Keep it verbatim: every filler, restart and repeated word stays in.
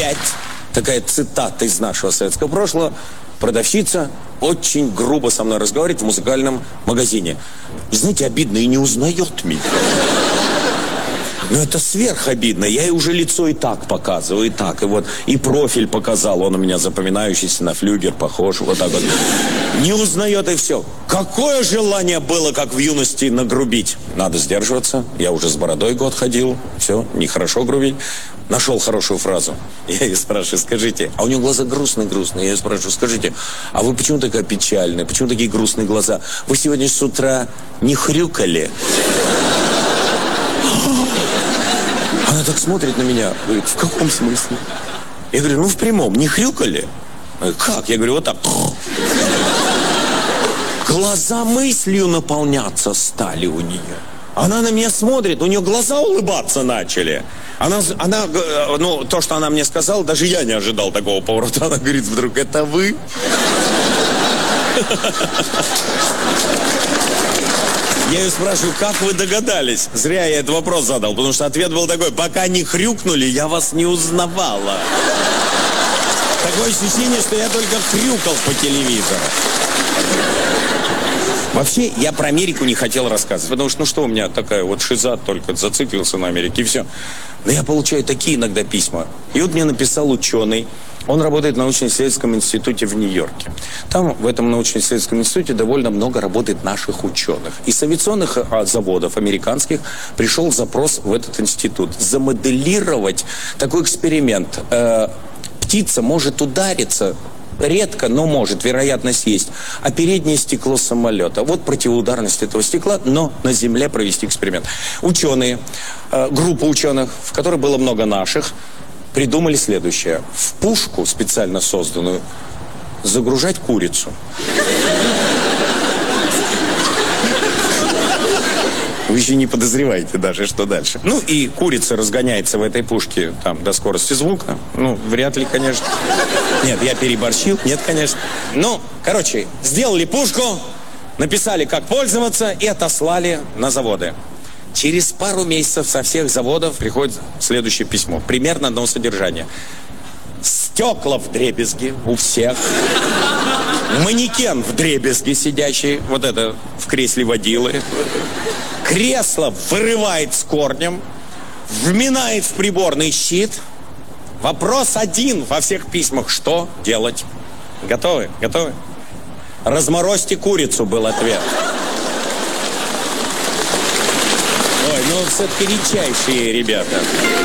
пять, такая цитата из нашего советского прошлого, продавщица очень грубо со мной разговаривает в музыкальном магазине. И, знаете, обидно, и не узнает меня. Ну, это сверхобидно. Я ей уже лицо и так показываю, и так. И вот, и профиль показал. Он у меня запоминающийся, на флюгер похож. Вот так вот. Не узнает, и все. Какое желание было, как в юности, нагрубить? Надо сдерживаться. Я уже с бородой год ходил. Все, нехорошо грубить. Нашел хорошую фразу. Я ей спрашиваю, скажите, а у нее глаза грустные-грустные. Я ей спрашиваю, скажите, а вы почему такая печальная? Почему такие грустные глаза? Вы сегодня с утра не хрюкали? Она так смотрит на меня, говорит, в каком смысле? Я говорю, ну в прямом, не хрюкали? Она говорит, как? Я говорю, вот так. Глаза мыслью наполняться стали у нее. Она на меня смотрит, у нее глаза улыбаться начали. Она, она, ну, то, что она мне сказала, даже я не ожидал такого поворота. Она говорит вдруг, это вы? Я ее спрашиваю, как вы догадались? Зря я этот вопрос задал, потому что ответ был такой, пока не хрюкнули, я вас не узнавала. Такое ощущение, что я только хрюкал по телевизору. Вообще, я про Америку не хотел рассказывать, потому что, ну что у меня такая вот шиза, только зациклился на Америке, и все. Но я получаю такие иногда письма. И вот мне написал ученый, он работает в научно-исследовательском институте в Нью-Йорке. Там, в этом научно-исследовательском институте, довольно много работает наших ученых. Из авиационных а, заводов американских пришел запрос в этот институт замоделировать такой эксперимент. Э, птица может удариться, редко, но может, вероятность есть, а переднее стекло самолета. Вот противоударность этого стекла, но на Земле провести эксперимент. Ученые, э, группа ученых, в которой было много наших, придумали следующее. В пушку, специально созданную, загружать курицу. Вы еще не подозреваете даже, что дальше. Ну, и курица разгоняется в этой пушке там до скорости звука. Ну, вряд ли, конечно. Нет, я переборщил. Нет, конечно. Ну, короче, сделали пушку, написали, как пользоваться, и отослали на заводы. Через пару месяцев со всех заводов приходит следующее письмо. Примерно одного содержания. Стекла вдребезги у всех. Манекен вдребезги сидящий. Вот это в кресле водилы. Кресло вырывает с корнем. Вминает в приборный щит. Вопрос один во всех письмах. Что делать? Готовы? Готовы? Разморозьте курицу, был ответ. Ой, ну все-таки редчайшие ребята.